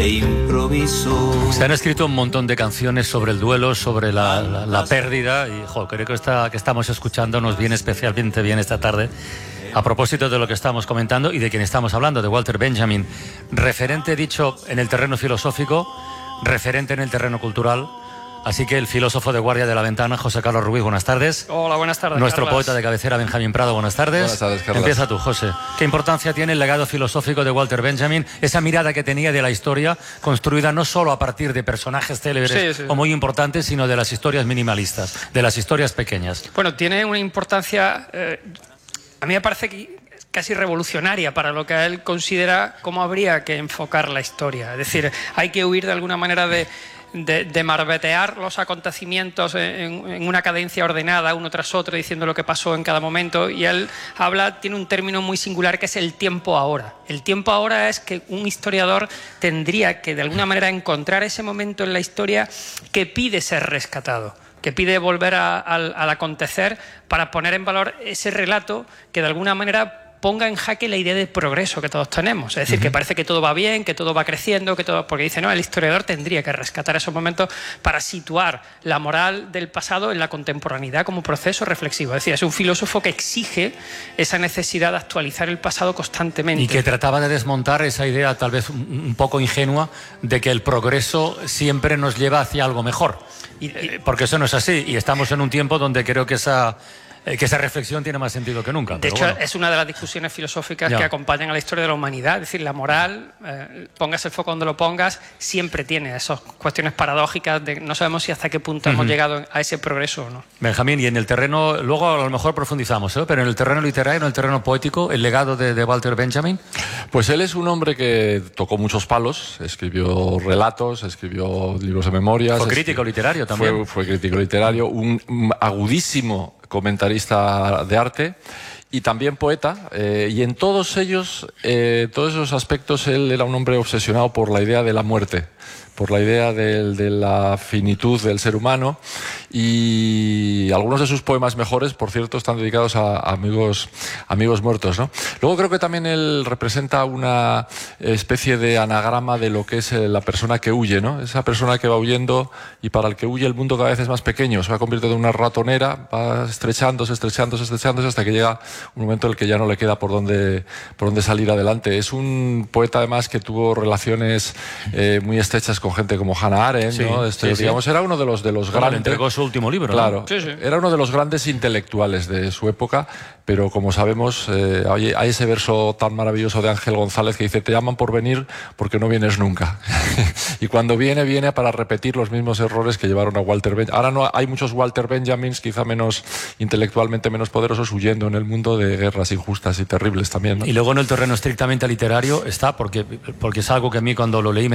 Se han escrito un montón de canciones sobre el duelo, sobre la pérdida, y creo que esta que estamos escuchando nos viene especialmente bien esta tarde, a propósito de lo que estamos comentando y de quien estamos hablando, de Walter Benjamin, referente, dicho, en el terreno filosófico, referente en el terreno cultural. Así que el filósofo de guardia de la ventana, José Carlos Ruiz, buenas tardes. Hola, buenas tardes, Nuestro Carlas. poeta de cabecera, Benjamín Prado, buenas tardes. Buenas tardes, Carlas. Empieza tú, José. ¿Qué importancia tiene el legado filosófico de Walter Benjamin? Esa mirada que tenía de la historia, construida no solo a partir de personajes célebres o muy importantes, sino de las historias minimalistas, de las historias pequeñas. Bueno, tiene una importancia, a mí me parece que casi revolucionaria para lo que él considera cómo habría que enfocar la historia. Es decir, hay que huir de alguna manera de marbetear los acontecimientos en una cadencia ordenada, uno tras otro, diciendo lo que pasó en cada momento. Y él tiene un término muy singular que es el tiempo ahora. El tiempo ahora es que un historiador tendría que de alguna manera encontrar ese momento en la historia que pide ser rescatado, que pide volver al acontecer para poner en valor ese relato que de alguna manera ponga en jaque la idea de progreso que todos tenemos. Es decir, que parece que todo va bien, que todo va creciendo, porque dice, no, el historiador tendría que rescatar esos momentos para situar la moral del pasado en la contemporaneidad como proceso reflexivo. Es decir, es un filósofo que exige esa necesidad de actualizar el pasado constantemente. Y que trataba de desmontar esa idea tal vez un poco ingenua de que el progreso siempre nos lleva hacia algo mejor. Porque eso no es así, y estamos en un tiempo donde creo que esa reflexión tiene más sentido que nunca. De hecho, es una de las discusiones filosóficas que acompañan a la historia de la humanidad. Es decir, la moral, pongas el foco donde lo pongas, siempre tiene esas cuestiones paradójicas de no sabemos si hasta qué punto hemos llegado a ese progreso o no. Benjamín, y en el terreno, luego a lo mejor profundizamos, pero en el terreno literario, en el terreno poético, el legado de Walter Benjamin. Pues él es un hombre que tocó muchos palos, escribió relatos, escribió libros de memorias. Fue crítico literario también. Fue crítico literario, un agudísimo comentarista de arte y también poeta, y en todos ellos, todos esos aspectos, él era un hombre obsesionado por la idea de la muerte, por la idea de la finitud del ser humano, y algunos de sus poemas mejores, por cierto, están dedicados a amigos muertos, ¿no? Luego creo que también él representa una especie de anagrama de lo que es la persona que huye, ¿no? Esa persona que va huyendo y para el que huye el mundo cada vez es más pequeño, se va convirtiendo en una ratonera, va estrechándose hasta que llega un momento en el que ya no le queda por dónde salir adelante. Es un poeta además que tuvo relaciones muy estrechas con gente como Hannah Arendt, ¿no? Digamos, era uno de los grandes. Le entregó su último libro, claro, ¿no? Era uno de los grandes intelectuales de su época, pero como sabemos, hay ese verso tan maravilloso de Ángel González que dice: te llaman por venir porque no vienes nunca. Y cuando viene para repetir los mismos errores que llevaron a Walter Benjamin. Ahora no hay muchos Walter Benjamins, quizá intelectualmente menos poderosos, huyendo en el mundo de guerras injustas y terribles también, ¿no? Y luego en el terreno estrictamente literario está, porque es algo que a mí cuando lo leí